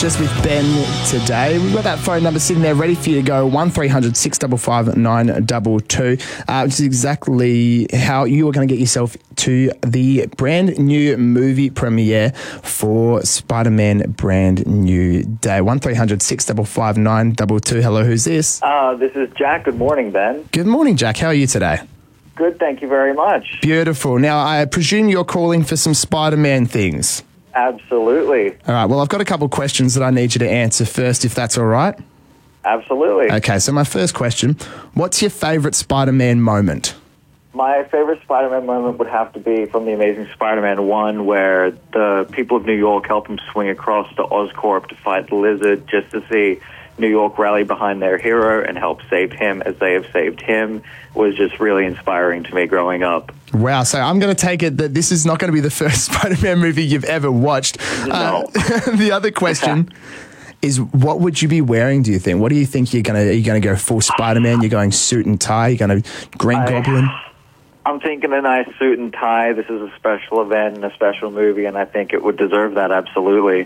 just with Ben today. We've got that phone number sitting there ready for you to go, 1300 655 922, which is exactly how you are going to get yourself to the brand new movie premiere for Spider-Man Brand New Day. 1300 655 922. Hello, who's this? This is Jack. Good morning, Ben. Good morning, Jack. How are you today? Good, thank you very much. Beautiful. Now, I presume you're calling for some Spider-Man things. Absolutely. All right, well, I've got a couple of questions that I need you to answer first, if that's all right. Absolutely. Okay, so my first question, what's your favourite Spider-Man moment? My favorite Spider-Man moment would have to be from The Amazing Spider-Man 1, where the people of New York help him swing across to Oscorp to fight the Lizard, just to see New York rally behind their hero and help save him as they have saved him, was just really inspiring to me growing up. Wow, so I'm going to take it that this is not going to be the first Spider-Man movie you've ever watched. No. The other question is, what would you be wearing, do you think? What do you think you're going to... Are you going to go full Spider-Man? You're going suit and tie? You're going to Green Goblin? I'm thinking a nice suit and tie. This is a special event and a special movie, and I think it would deserve that, absolutely.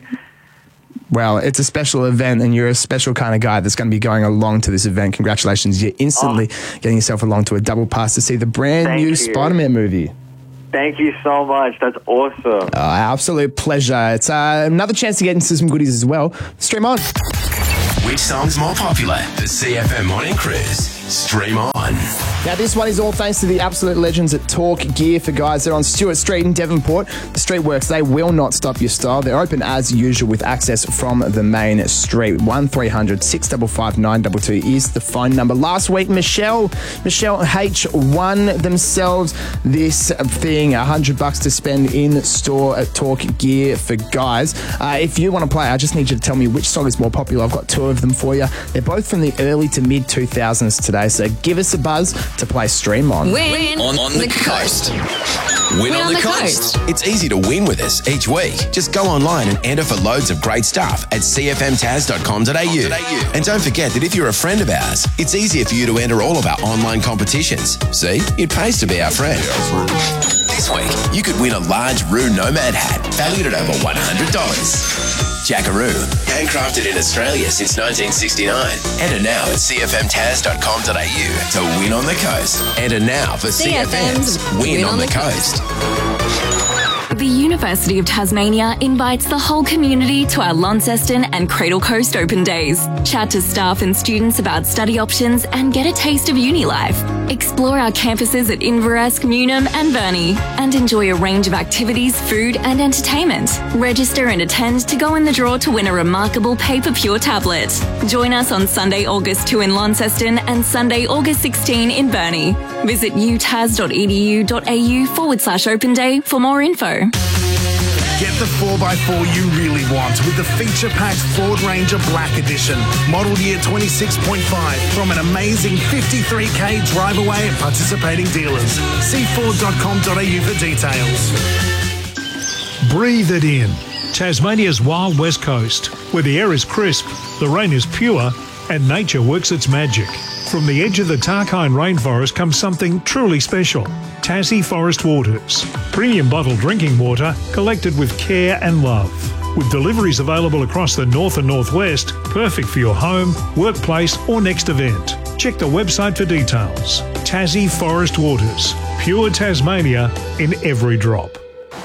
Well, it's a special event, and you're a special kind of guy that's going to be going along to this event. Congratulations. You're instantly getting yourself along to a double pass to see the brand new Spider-Man movie. Thank you so much. That's awesome. Absolute pleasure. It's another chance to get into some goodies as well. Stream on. Which song's more popular? The CFM Morning Cruise. Stream on. Now, this one is all thanks to the absolute legends at Talk Gear for Guys. They're on Stewart Street in Devonport. The street works. They will not stop your style. They're open as usual with access from the main street. 1300 655 922 is the phone number. Last week, Michelle H won themselves this thing, $100 to spend in store at Talk Gear for Guys. If you want to play, I just need you to tell me which song is more popular. I've got two of them for you. They're both from the early to mid 2000s today, so give us a buzz to play Stream On. Win on the coast. Win on the coast. It's easy to win with us each week. Just go online and enter for loads of great stuff at cfmtaz.com.au. And don't forget that if you're a friend of ours, it's easier for you to enter all of our online competitions. See, it pays to be our friend. This week, you could win a large Roo Nomad hat valued at over $100. Jackaroo, handcrafted in Australia since 1969. Enter now at cfmtaz.com.au to win on the coast. Enter now for CFM's Win on the Coast. The University of Tasmania invites the whole community to our Launceston and Cradle Coast Open Days. Chat to staff and students about study options and get a taste of uni life. Explore our campuses at Inverest, Newnham and Burnie and enjoy a range of activities, food and entertainment. Register and attend to go in the draw to win a remarkable Paper Pure tablet. Join us on Sunday, August 2 in Launceston and Sunday, August 16 in Burnie. Visit utas.edu.au/open day for more info. Get the 4x4 you really want with the feature-packed Ford Ranger Black Edition. Model year 26.5 from an amazing 53k drive away at participating dealers. See Ford.com.au for details. Breathe it in. Tasmania's wild west coast, where the air is crisp, the rain is pure, and nature works its magic. From the edge of the Tarkine rainforest comes something truly special. Tassie Forest Waters. Premium bottled drinking water collected with care and love. With deliveries available across the north and northwest, perfect for your home, workplace or next event. Check the website for details. Tassie Forest Waters. Pure Tasmania in every drop.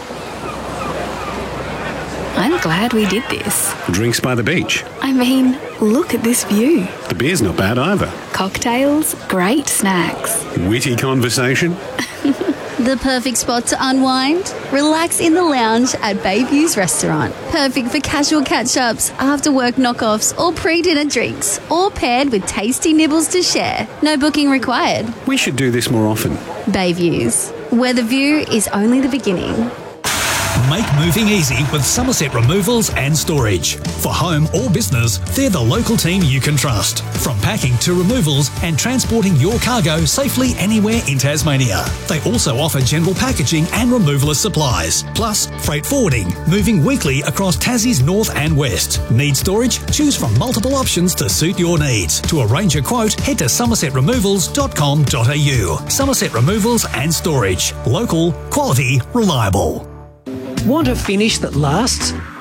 I'm glad we did this. Drinks by the beach. I mean, look at this view. The beer's not bad either. Cocktails, great snacks. Witty conversation. The perfect spot to unwind? Relax in the lounge at Bayview's Restaurant. Perfect for casual catch-ups, after-work knockoffs or pre-dinner drinks, all paired with tasty nibbles to share. No booking required. We should do this more often. Bayview's, where the view is only the beginning. Make moving easy with Somerset Removals and Storage. For home or business, they're the local team you can trust. From packing to removals and transporting your cargo safely anywhere in Tasmania. They also offer general packaging and removalist supplies, plus freight forwarding, moving weekly across Tassie's north and west. Need storage? Choose from multiple options to suit your needs. To arrange a quote, head to somersetremovals.com.au. Somerset Removals and Storage. Local, quality, reliable. Want a finish that lasts?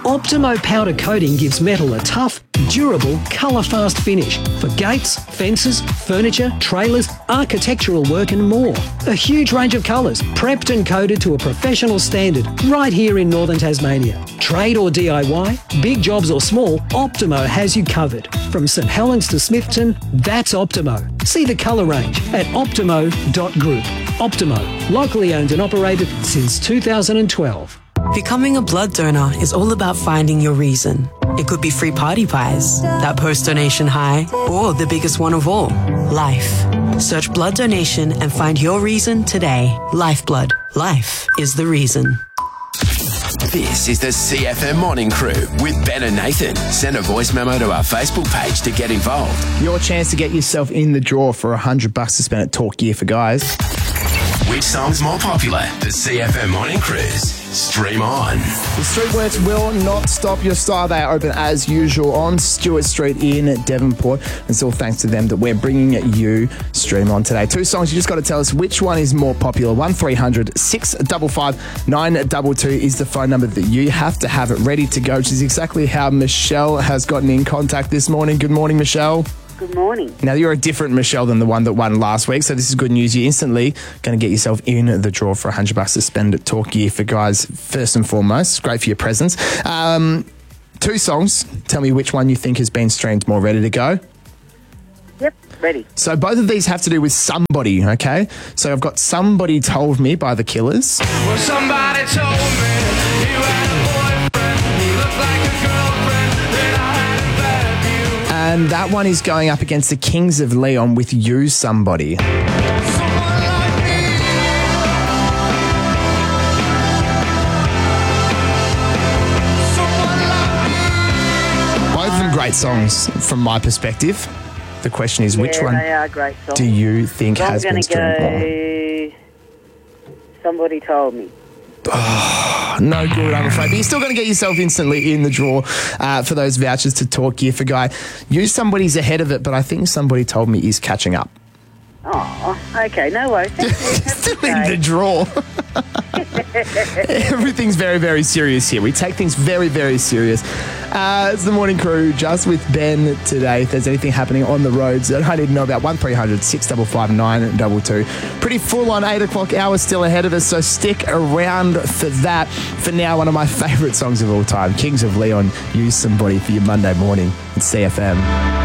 Optimo powder coating gives metal a tough, durable, colour-fast finish for gates, fences, furniture, trailers, architectural work and more. A huge range of colours, prepped and coated to a professional standard right here in northern Tasmania. Trade or DIY, big jobs or small, Optimo has you covered. From St Helens to Smithton, that's Optimo. See the colour range at optimo.group. Optimo, locally owned and operated since 2012. Becoming a blood donor is all about finding your reason. It could be free party pies, that post-donation high, or the biggest one of all, life. Search blood donation and find your reason today. Lifeblood. Life is the reason. This is the CFM Morning Crew with Ben and Nathan. Send a voice memo to our Facebook page to get involved. Your chance to get yourself in the draw for $100 to spend at Talk Gear for Guys. Which song's more popular? The CFM Morning Cruise. Stream on. The Streetworks will not stop your style. They are open as usual on Stewart Street in Devonport. It's all thanks to them that we're bringing you Stream On today. 2 songs, you just got to tell us which one is more popular. 1300 655 922 is the phone number that you have to have it ready to go, which is exactly how Michelle has gotten in contact this morning. Good morning, Michelle. Good morning. Now, you're a different Michelle than the one that won last week, so this is good news. You're instantly going to get yourself in the draw for $100 to spend at Talk Gear for Guys, first and foremost. It's great for your presence. 2 songs. Tell me which one you think has been streamed more. Ready to go? Yep, ready. So both of these have to do with somebody, okay? So I've got Somebody Told Me by The Killers. Well, somebody told me you had a boyfriend, he looked like a girlfriend, then I had a bad view. And that one is going up against the Kings of Leon with You Somebody. Both of them great songs from my perspective. The question is, which one they are great songs. do you think So has been streamed more? I'm going to go Somebody Told Me. Oh, no good, I'm afraid. But you're still going to get yourself instantly in the draw for those vouchers to Talk Gear for Guy. You Somebody's ahead of it, but I think Somebody Told Me is catching up. Oh, okay, no worries. Thank you. Still in the draw. Everything's very, very serious here. We take things very, very serious. It's the Morning Crew just with Ben today. If there's anything happening on the roads that I need to know about, 1300 655 922. Pretty full on 8 o'clock hour still ahead of us, so stick around for that. For now, one of my favourite songs of all time, Kings of Leon, Use Somebody for your Monday morning at CFM.